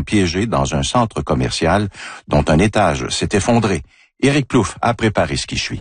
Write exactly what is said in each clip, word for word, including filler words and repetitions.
sont piégés dans un centre commercial dont un étage s'est effondré. Éric Plouffe a préparé ce qui suit.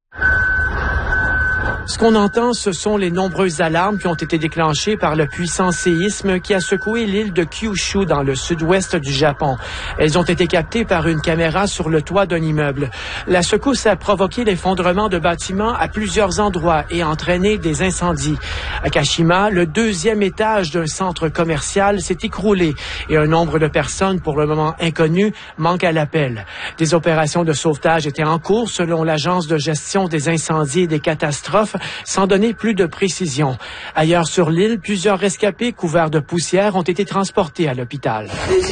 Ce qu'on entend, ce sont les nombreuses alarmes qui ont été déclenchées par le puissant séisme qui a secoué l'île de Kyushu dans le sud-ouest du Japon. Elles ont été captées par une caméra sur le toit d'un immeuble. La secousse a provoqué l'effondrement de bâtiments à plusieurs endroits et entraîné des incendies. À Kashima, le deuxième étage d'un centre commercial s'est écroulé et un nombre de personnes pour le moment inconnues manque à l'appel. Des opérations de sauvetage étaient en cours selon l'Agence de gestion des incendies et des catastrophes, sans donner plus de précision. Ailleurs sur l'île, plusieurs rescapés couverts de poussière ont été transportés à l'hôpital.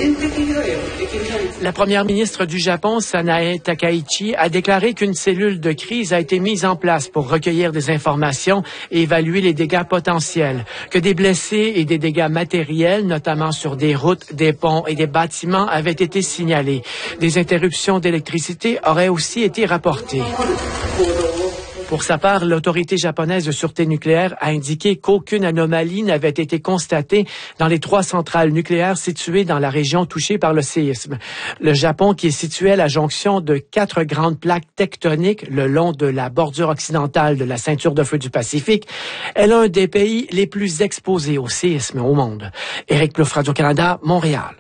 La première ministre du Japon, Sanae Takaichi, a déclaré qu'une cellule de crise a été mise en place pour recueillir des informations et évaluer les dégâts potentiels, que des blessés et des dégâts matériels, notamment sur des routes, des ponts et des bâtiments, avaient été signalés. Des interruptions d'électricité auraient aussi été rapportées. Pour sa part, l'autorité japonaise de sûreté nucléaire a indiqué qu'aucune anomalie n'avait été constatée dans les trois centrales nucléaires situées dans la région touchée par le séisme. Le Japon, qui est situé à la jonction de quatre grandes plaques tectoniques le long de la bordure occidentale de la ceinture de feu du Pacifique, est l'un des pays les plus exposés au séisme au monde. Éric Plouffe, Radio-Canada, Montréal.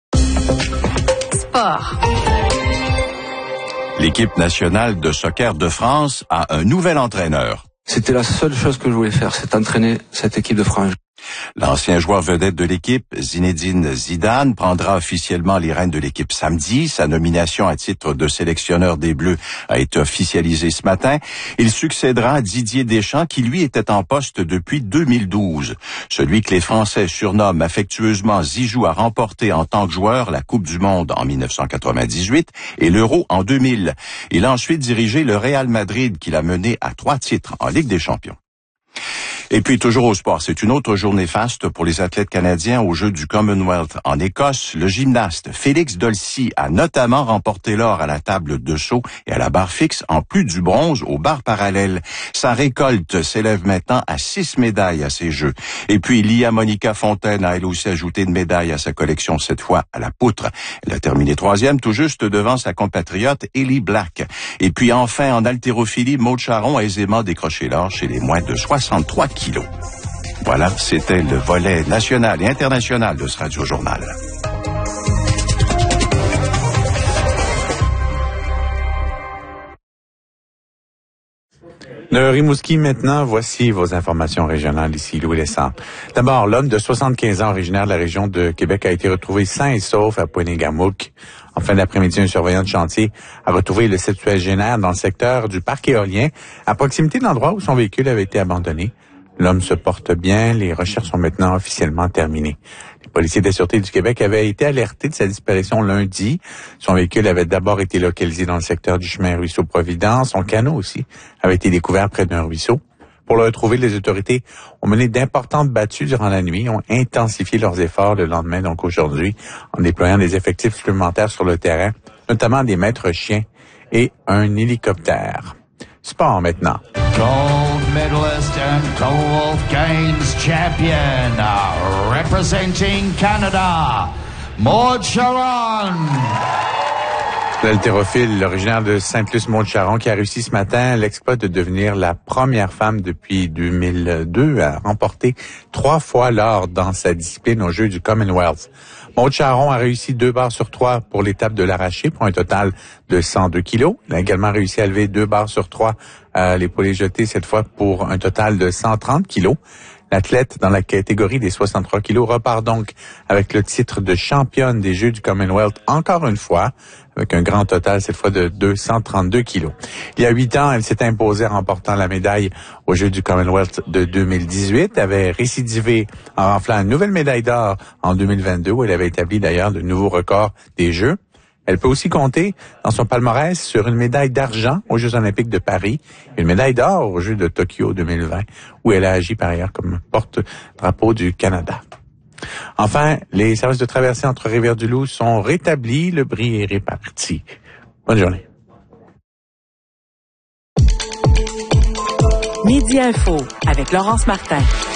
Sport. L'équipe nationale de soccer de France a un nouvel entraîneur. C'était la seule chose que je voulais faire, c'est entraîner cette équipe de France. L'ancien joueur vedette de l'équipe, Zinedine Zidane, prendra officiellement les rênes de l'équipe samedi. Sa nomination à titre de sélectionneur des Bleus a été officialisée ce matin. Il succédera à Didier Deschamps, qui lui était en poste depuis deux mille douze. Celui que les Français surnomment affectueusement Zizou a remporté en tant que joueur la Coupe du Monde en dix-neuf cent quatre-vingt-dix-huit et l'Euro en deux mille. Il a ensuite dirigé le Real Madrid, qu'il a mené à trois titres en Ligue des Champions. Et puis, toujours au sport, c'est une autre journée faste pour les athlètes canadiens aux Jeux du Commonwealth en Écosse. Le gymnaste Félix Dolcy a notamment remporté l'or à la table de saut et à la barre fixe, en plus du bronze aux barres parallèles. Sa récolte s'élève maintenant à six médailles à ces Jeux. Et puis, Lia Monica Fontaine a elle aussi ajouté une médaille à sa collection, cette fois à la poutre. Elle a terminé troisième, tout juste devant sa compatriote Ellie Black. Et puis, enfin, en haltérophilie, Maud Charon a aisément décroché l'or chez les moins de soixante-trois kilos. Voilà, c'était le volet national et international de ce Radio-Journal. De Rimouski maintenant, voici vos informations régionales ici, Louis Lessard. D'abord, l'homme de soixante-quinze ans originaire de la région de Québec a été retrouvé sain et sauf à Pointe-Gamouk. En fin d'après-midi, un surveillant de chantier a retrouvé le septuagénaire dans le secteur du parc éolien, à proximité de l'endroit où son véhicule avait été abandonné. L'homme se porte bien, les recherches sont maintenant officiellement terminées. Les policiers de la Sûreté du Québec avaient été alertés de sa disparition lundi. Son véhicule avait d'abord été localisé dans le secteur du chemin Ruisseau-Providence. Son canot aussi avait été découvert près d'un ruisseau. Pour le retrouver, les autorités ont mené d'importantes battues durant la nuit, ont intensifié leurs efforts le lendemain, donc aujourd'hui, en déployant des effectifs supplémentaires sur le terrain, notamment des maîtres chiens et un hélicoptère. Sport maintenant. Gold medalist and Commonwealth Games champion, uh, representing Canada, Maud Charon. L'haltérophile, originaire de Sainte-Luce-Mont-Charon, qui a réussi ce matin l'exploit de devenir la première femme depuis deux mille deux à remporter trois fois l'or dans sa discipline aux Jeux du Commonwealth. Maud Charon a réussi deux barres sur trois pour l'étape de l'arraché pour un total de cent deux kilos. Il a également réussi à lever deux barres sur trois à l'épaulé jeté, cette fois pour un total de cent trente kilos. L'athlète dans la catégorie des soixante-trois kilos repart donc avec le titre de championne des Jeux du Commonwealth encore une fois, avec un grand total cette fois de deux cent trente-deux kilos. Il y a huit ans, elle s'est imposée en remportant la médaille aux Jeux du Commonwealth de deux mille dix-huit, avait récidivé en renflant une nouvelle médaille d'or en deux mille vingt-deux, où elle avait établi d'ailleurs de nouveaux records des Jeux. Elle peut aussi compter dans son palmarès sur une médaille d'argent aux Jeux olympiques de Paris, une médaille d'or aux Jeux de Tokyo deux mille vingt, où elle a agi par ailleurs comme porte-drapeau du Canada. Enfin, les services de traversée entre Rivière-du-Loup sont rétablis, le bris est réparti. Bonne journée. Midi Info avec Laurence Martin.